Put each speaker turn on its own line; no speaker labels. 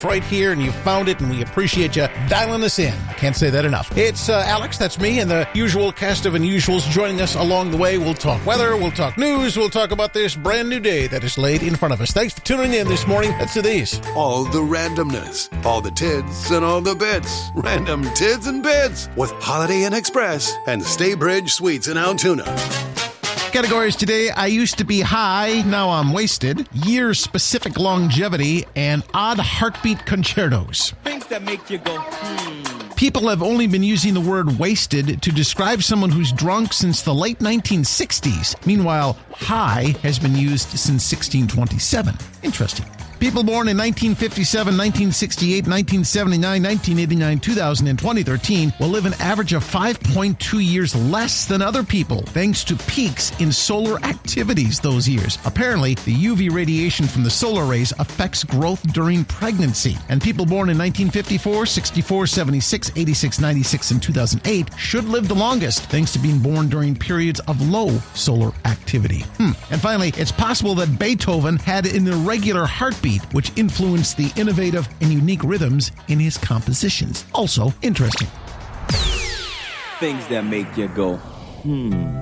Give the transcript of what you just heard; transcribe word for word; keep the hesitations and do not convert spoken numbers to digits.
right here, and you found it, and we appreciate you dialing us in. I can't say that enough. It's uh, Alex, that's me, and the usual cast of unusuals joining us along the way. We'll talk weather, we'll talk news, we'll talk about this brand new day that is laid in front of us. Thanks for tuning in this morning. Let's do these.
All the randomness, all the tids and all the bits. Random tids and bits with Holiday Inn Express and Staybridge Suites in Altoona.
Categories today: I used to be high, now I'm wasted, year-specific longevity, and odd heartbeat concertos.
Things that make you go, hmm.
People have only been using the word wasted to describe someone who's drunk since the late nineteen sixties. Meanwhile, high has been used since sixteen twenty-seven. Interesting. People born in nineteen fifty-seven, nineteen sixty-eight, nineteen seventy-nine, nineteen eighty-nine, two thousand, and twenty thirteen will live an average of five point two years less than other people, thanks to peaks in solar activities those years. Apparently, the U V radiation from the solar rays affects growth during pregnancy. And people born in nineteen fifty-four, sixty-four, seventy-six, eighty-six, ninety-six, and two thousand eight should live the longest, thanks to being born during periods of low solar activity. Hmm. And finally, it's possible that Beethoven had an irregular heartbeat, which influenced the innovative and unique rhythms in his compositions. Also interesting.
Things that make you go, hmm.